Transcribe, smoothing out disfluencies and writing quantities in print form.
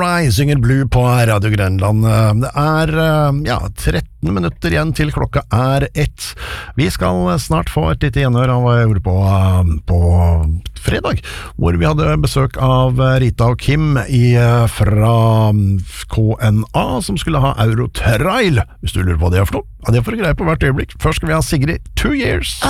Rai synger Blue på Radio Grønland. Det er 13 minutter igjen til klokka er 1. Vi skal snart få et lite gjenhør av hva jeg gjorde på fredag, hvor vi hadde besøk av Rita og Kim fra KNA, som skulle ha Eurotrail. Hvis du lurer på hva det er for noe, det får du greie på hvert øyeblikk. Først skal vi ha Sigrid 2 Years.